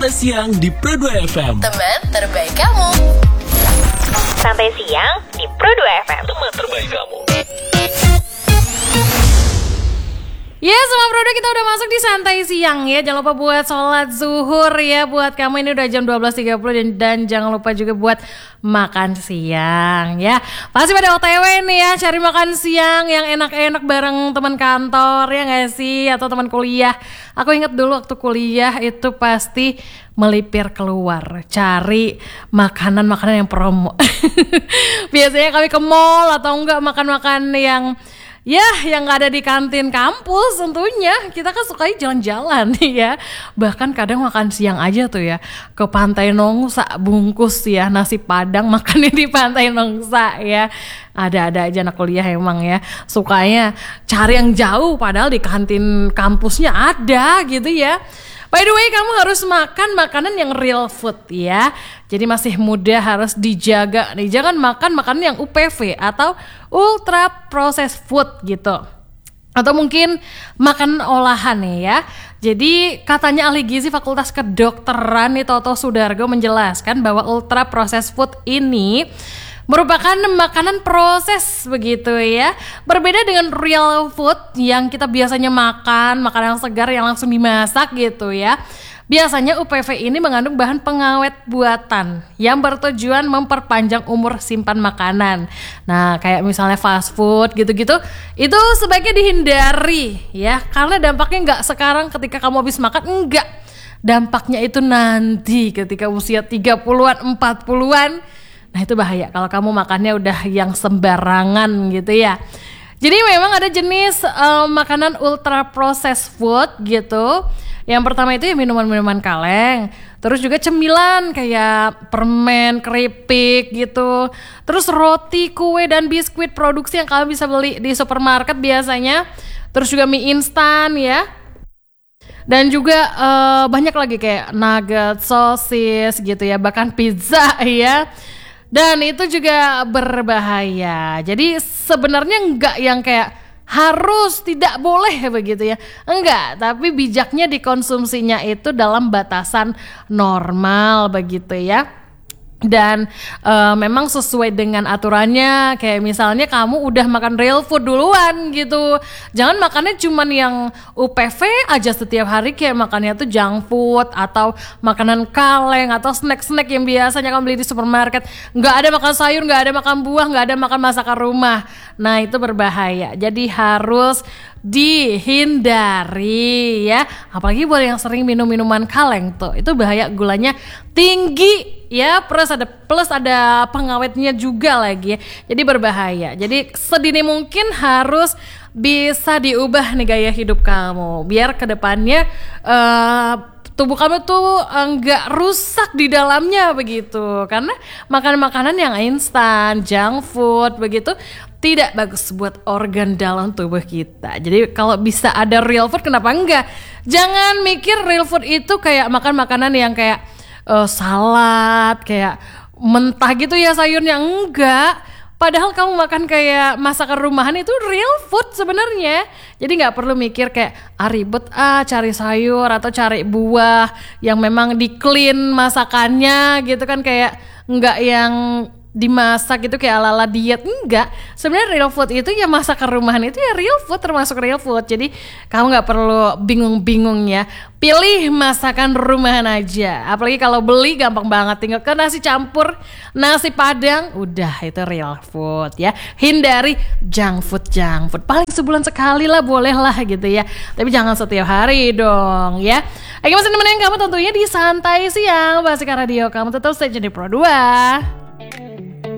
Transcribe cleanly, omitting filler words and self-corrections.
Santai Siang di Pro 2 FM. Teman terbaik kamu. Santai Siang di Pro 2 FM. Teman terbaik kamu. Ya, semua produk kita udah masuk di Santai Siang ya. Jangan lupa buat sholat zuhur ya. Buat kamu ini udah jam 12.30 dan jangan lupa juga buat makan siang ya. Pasti pada OTW nih ya, cari makan siang yang enak-enak bareng teman kantor ya gak sih? Atau teman kuliah. Aku ingat dulu waktu kuliah itu pasti melipir keluar cari makanan-makanan yang promo. Biasanya kami ke mall atau enggak makan-makan yang yang gak ada di kantin kampus tentunya. Kita kan sukanya jalan-jalan ya. Bahkan kadang makan siang aja tuh ya ke Pantai Nongsa bungkus ya nasi padang makannya di Pantai Nongsa ya. Ada-ada aja anak kuliah emang ya sukanya cari yang jauh padahal di kantin kampusnya ada gitu ya. By the way, kamu harus makan makanan yang real food ya. Jadi masih muda harus dijaga nih. Jangan makan makanan yang UPV atau ultra processed food gitu. Atau mungkin makanan olahan nih ya. Jadi katanya ahli gizi Fakultas Kedokteran nih Toto Sudargo menjelaskan bahwa ultra processed food ini merupakan makanan proses begitu ya. Berbeda dengan real food yang kita biasanya makan, makanan yang segar yang langsung dimasak gitu ya. Biasanya UPV ini mengandung bahan pengawet buatan yang bertujuan memperpanjang umur simpan makanan. Nah, kayak misalnya fast food gitu-gitu, itu sebaiknya dihindari ya. Karena dampaknya nggak sekarang ketika kamu habis makan, enggak. Dampaknya itu nanti ketika usia 30-an, 40-an. Nah itu bahaya kalau kamu makannya udah yang sembarangan gitu ya. Jadi memang ada jenis makanan ultra processed food gitu. Yang pertama itu ya minuman-minuman kaleng. Terus juga cemilan kayak permen, keripik gitu. Terus roti, kue, dan biskuit produksi yang kalian bisa beli di supermarket biasanya. Terus juga mie instan ya. Dan juga banyak lagi kayak nugget, sosis gitu ya. Bahkan pizza ya. Dan itu juga berbahaya. Jadi sebenarnya enggak yang kayak harus tidak boleh begitu ya. Enggak, tapi bijaknya dikonsumsinya itu dalam batasan normal begitu ya. Dan memang sesuai dengan aturannya. Kayak misalnya kamu udah makan real food duluan gitu. Jangan makannya cuman yang UPV aja setiap hari. Kayak makannya tuh junk food atau makanan kaleng atau snack-snack yang biasanya kamu beli di supermarket. Gak ada makan sayur, gak ada makan buah, gak ada makan masakan rumah. Nah itu berbahaya. Jadi harus dihindari ya. Apalagi buat yang sering minum minuman kaleng tuh, itu bahaya, gulanya tinggi ya, plus ada pengawetnya juga lagi ya. Jadi berbahaya. Jadi sedini mungkin harus bisa diubah nih gaya hidup kamu biar kedepannya tubuh kamu tuh nggak rusak di dalamnya begitu. Karena makanan-makanan yang instan, junk food begitu tidak bagus buat organ dalam tubuh kita. Jadi kalau bisa ada real food, kenapa enggak? Jangan mikir real food itu kayak makan makanan yang kayak salad, kayak mentah gitu ya sayurnya. Enggak. Padahal kamu makan kayak masakan rumahan itu real food sebenarnya. Jadi gak perlu mikir kayak ribet cari sayur atau cari buah yang memang di clean masakannya gitu kan. Kayak enggak yang dimasak gitu kayak ala-ala diet. Enggak, sebenarnya real food itu ya masakan rumahan itu ya real food, termasuk real food. Jadi kamu gak perlu bingung-bingung ya, pilih masakan rumahan aja. Apalagi kalau beli gampang banget, tinggal ke nasi campur, nasi padang, udah itu real food ya. Hindari junk food. Paling sebulan sekali lah boleh lah gitu ya, tapi jangan setiap hari dong ya. Oke, masih nemenin kamu tentunya di Santai Siang Basika Radio. Kamu tetap stay di Pro 2.